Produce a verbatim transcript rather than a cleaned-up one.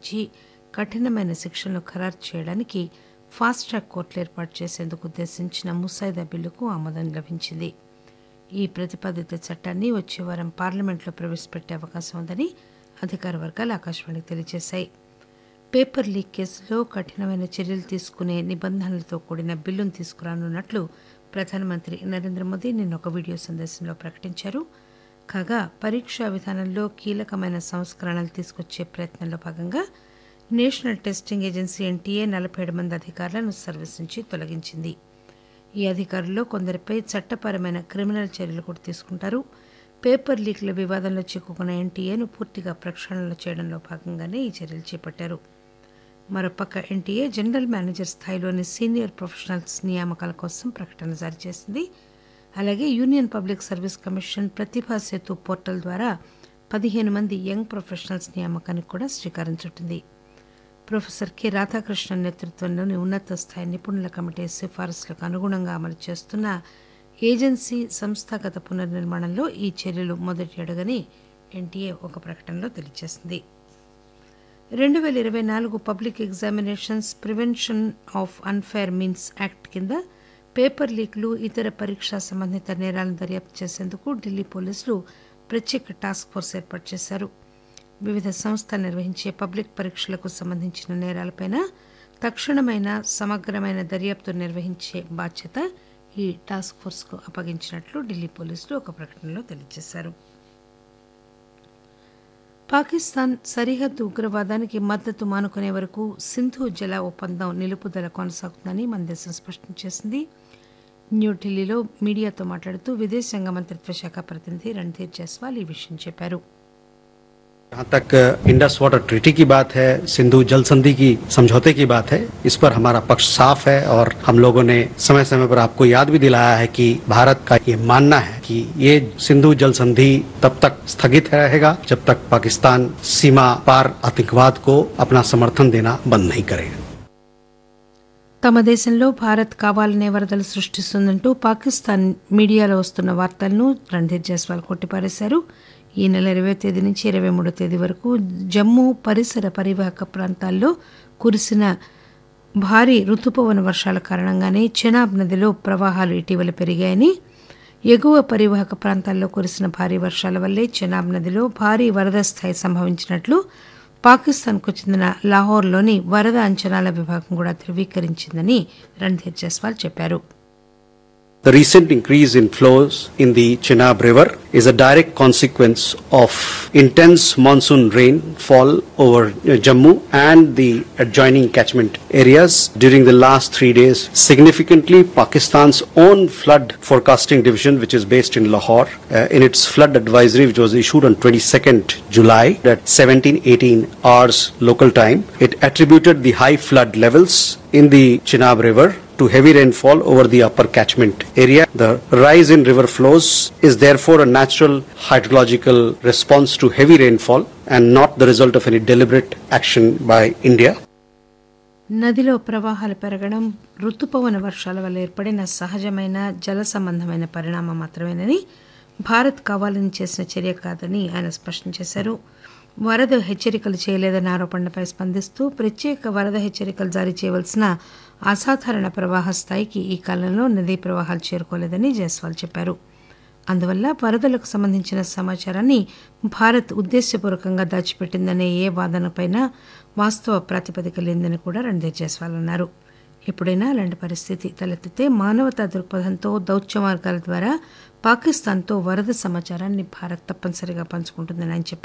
విధించి కఠినమైన శిక్షలను ఖరారు చేయడానికి ఫాస్ట్ ట్రాక్ కోర్టులు ఏర్పాటు చేసేందుకు ఉద్దేశించిన ముసాయిదా బిల్లుకు ఆమోదం లభించింది. ఈ ప్రతిపాదిత చట్టాన్ని వచ్చే వారం పార్లమెంట్లో ప్రవేశపెట్టే అవకాశం ఉందని అధికార వర్గాలు ఆకాశవాణికి తెలియజేశాయి. పేపర్ లీక్ కేసులో కఠినమైన చర్యలు తీసుకునే నిబంధనలతో కూడిన బిల్లును తీసుకురానున్నట్లు ప్రధానమంత్రి నరేంద్ర మోదీ నిన్న ఒక వీడియో సందేశంలో ప్రకటించారు. కాగా పరీక్షా విధానంలో కీలకమైన సంస్కరణలు తీసుకొచ్చే ప్రయత్నంలో భాగంగా నేషనల్ టెస్టింగ్ ఏజెన్సీ ఎన్టీఏ నలభై ఏడు మంది అధికారులను సర్వీస్ నుంచి తొలగించింది. ఈ అధికారుల్లో కొందరిపై చట్టపరమైన క్రిమినల్ చర్యలు కూడా తీసుకుంటారు. పేపర్ లీక్ల వివాదంలో చిక్కుకున్న ఎన్టీఏను పూర్తిగా ప్రక్షాళన చేయడంలో భాగంగానే ఈ చర్యలు చేపట్టారు. మరోపక్క NTA general manager స్థాయిలోని senior professionals నియామకాల కోసం ప్రకటన జారీ చేసింది. అలాగే యూనియన్ పబ్లిక్ సర్వీస్ కమిషన్ ప్రతిభా సేతు పోర్టల్ ద్వారా పదిహేను మంది యంగ్ ప్రొఫెషనల్స్ నియామకానికి కూడా శ్రీకారం చుట్టింది. ప్రొఫెసర్ కె రాధాకృష్ణన్ నేతృత్వంలోని ఉన్నత స్థాయి నిపుణుల కమిటీ సిఫారసులకు అనుగుణంగా అమలు చేస్తున్న ఏజెన్సీ సంస్థాగత పునర్నిర్మాణంలో ఈ చర్యలు మొదటి అడుగని ఎన్టీఏ ఒక ప్రకటనలో తెలియజేసింది. రెండు వేల ఇరవై నాలుగు public examinations prevention of unfair means act కింద పేపర్ లీక్లు ఇతర పరీక్షా సంబంధిత నేరాలను దర్యాప్తు చేసేందుకు ఢిల్లీ పోలీసులు ప్రత్యేక టాస్క్ ఫోర్స్ ఏర్పాటు చేశారు. వివిధ సంస్థలు నిర్వహించే పబ్లిక్ పరీక్షలకు సంబంధించిన నేరాలపై తక్షణమైన సమగ్రమైన దర్యాప్తు నిర్వహించే బాధ్యత ఈ టాస్క్ ఫోర్స్కు అప్పగించినట్లు ఢిల్లీ పోలీసులు ఒక ప్రకటనలో తెలియజేశారు. పాకిస్తాన్ సరిహద్దు ఉగ్రవాదానికి మద్దతు మానుకునే వరకు సింధు జల ఒప్పందం నిలుపుదల కొనసాగుతుందని మన దేశం స్పష్టం చేసింది. న్యూఢిల్లీలో మీడియాతో మాట్లాడుతూ విదేశాంగ మంత్రిత్వ శాఖ ప్రతినిధి రణ్ధీర్ జైస్వాల్ ఈ విషయం చెప్పారు. जहाँ तक इंडस वाटर ट्रीटी की बात है, सिंधु जल संधि की समझौते की बात है, इस पर हमारा पक्ष साफ है और हम लोगों ने समय समय पर आपको याद भी दिलाया है कि भारत का ये मानना है कि ये सिंधु जल संधि तब तक स्थगित रहेगा जब तक पाकिस्तान सीमा पार आतंकवाद को अपना समर्थन देना बंद नहीं करेगा. తమ దేశంలో భారత్ కావాలనే వరదలు సృష్టిస్తుందంటూ పాకిస్తాన్ మీడియాలో వస్తున్న వార్తలను రణ్ధీర్ జైస్వాల్ కొట్టిపారేశారు. ఈ నెల ఇరవై తేదీ నుంచి ఇరవై మూడో తేదీ వరకు జమ్మూ పరిసర పరివాహక ప్రాంతాల్లో కురిసిన భారీ రుతుపవన వర్షాల కారణంగానే చెనాబ్ నదిలో ప్రవాహాలు ఇటీవల పెరిగాయని, ఎగువ పరివాహక ప్రాంతాల్లో కురిసిన భారీ వర్షాల వల్లే చెనాబ్ నదిలో భారీ వరద స్థాయి సంభవించినట్లు పాకిస్తాన్కు చెందిన లాహోర్లోని వరద అంచనాల విభాగం కూడా ధృవీకరించిందని రణ్ధీర్ జైస్వాల్ చెప్పారు. The recent increase in flows in the Chenab River is a direct consequence of intense monsoon rainfall over Jammu and the adjoining catchment areas during the last three days. Significantly, Pakistan's own flood forecasting division, which is based in Lahore, uh, in its flood advisory, which was issued on twenty-second July at seventeen eighteen hours local time, it attributed the high flood levels in the Chenab River to heavy rainfall over the upper catchment area. The rise in river flows is therefore a natural hydrological response to heavy rainfall and not the result of any deliberate action by India. నదిలో ప్రవాహాలు పెరగడం రుతుపవన వర్షాల వల్ల ఏర్పడిన సహజమైన జల సంబంధమైన పరిణామం మాత్రమేనని, భారత్ కావాలని చేసిన చర్య కాదని ఆయన స్పష్టం చేశారు. వరద హెచ్చరికలు చేయలేదన్న ఆరోపణలపై స్పందిస్తూ ప్రత్యేక వరద హెచ్చరికలు జారీ చేయవలసిన అసాధారణ ప్రవాహ స్థాయికి ఈ కాలంలో నదీ ప్రవాహాలు చేరుకోలేదని జైస్వాల్ చెప్పారు. అందువల్ల వరదలకు సంబంధించిన సమాచారాన్ని భారత్ ఉద్దేశపూర్వకంగా దాచిపెట్టిందనే ఏ వాదనపైనా వాస్తవ ప్రాతిపదిక లేదని కూడా రణ్ధీర్ జైస్వాల్ అన్నారు. ఎప్పుడైనా అలాంటి పరిస్థితి తలెత్తితే మానవతా దృక్పథంతో దౌత్య మార్గాల ద్వారా పాకిస్తాన్తో వరద సమాచారాన్ని భారత్ తప్పనిసరిగా పంచుకుంటుందని ఆయన చెప్పారు.